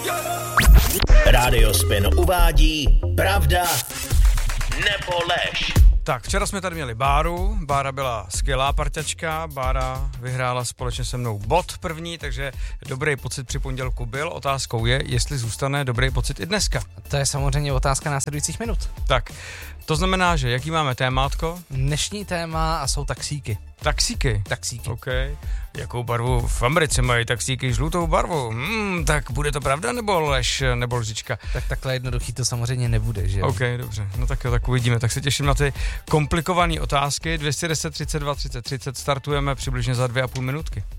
Rádio Spin uvádí pravda nebo lež. Tak, včera jsme tady měli Báru, Bára byla skvělá parťačka, Bára vyhrála společně se mnou bod první, takže dobrý pocit při pondělku byl. Otázkou je, jestli zůstane dobrý pocit i dneska. To je samozřejmě otázka následujících minut. Tak, to znamená, že jaký máme témátko? Dnešní téma a jsou taxíky. Taxíky? Taxíky. OK. Jakou barvu v Americe mají taxíky? Žlutou barvu. Tak bude to pravda nebo lež, nebo lžička? Tak takhle jednoduchý to samozřejmě nebude, že jo? OK, dobře. No tak jo, tak uvidíme. Tak se těším na ty komplikované otázky. 210 32 30 30 startujeme přibližně za 2,5 minutky.